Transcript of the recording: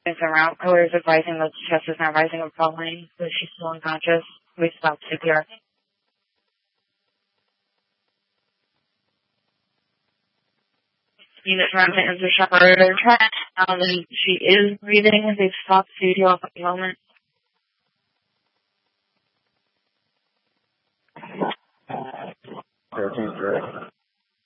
around. Her is advising that the chest is not rising or falling, but she's still unconscious. We stopped CPR. Unit remnant is a shepherd. She is breathing. They've stopped CPR at the moment. 13th, right?